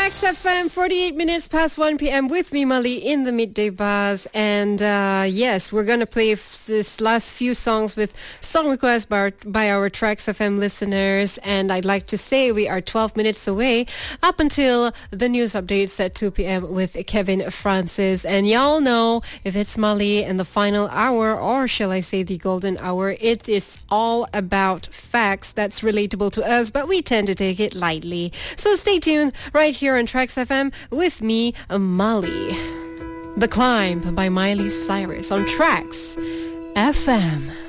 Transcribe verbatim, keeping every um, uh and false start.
Tracks F M, forty-eight minutes past one p.m. with me, Mali, in the Midday Buzz. And uh, yes, we're going to play f- this last few songs with song requests by our, by our Tracks F M listeners. And I'd like to say we are twelve minutes away up until the news updates at two p.m. with Kevin Francis. And y'all know if it's Mali and the final hour, or shall I say the golden hour, it is all about facts that's relatable to us, but we tend to take it lightly. So stay tuned right here on Tracks F M with me, Mali. The Climb by Miley Cyrus on Tracks F M.